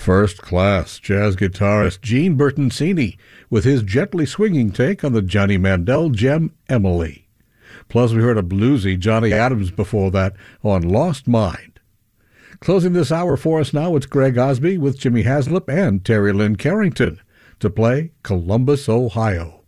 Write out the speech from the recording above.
First-class jazz guitarist Gene Bertoncini with his gently swinging take on the Johnny Mandel gem Emily. Plus, we heard a bluesy Johnny Adams before that on Lost Mind. Closing this hour for us now, it's Greg Osby with Jimmy Haslip and Terry Lynn Carrington to play Columbus, Ohio.